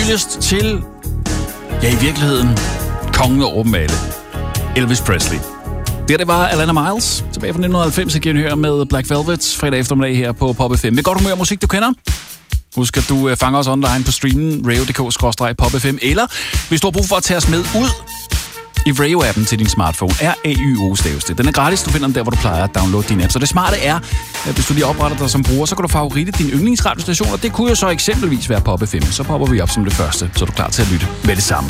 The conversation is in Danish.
hyldest til, ja, i virkeligheden, kongen over dem alle, Elvis Presley. Det var Alana Miles, tilbage fra 1990, jeg høre med Black Velvet, fredag eftermiddag her på Pop FM. Med godt humør musik, du kender. Husk, at du fanger os online på streamen, radio.dk/popfm, eller hvis du har brug for at tage os med ud i Radio-appen til din smartphone, RAYO staves det. Den er gratis, du finder den der, hvor du plejer at downloade din app. Så det smarte er, at hvis du lige opretter dig som bruger, så kan du favoritte din yndlingsradiostation, og det kunne jo så eksempelvis være Pop FM. Så popper vi op som det første, så er du klar til at lytte med det samme.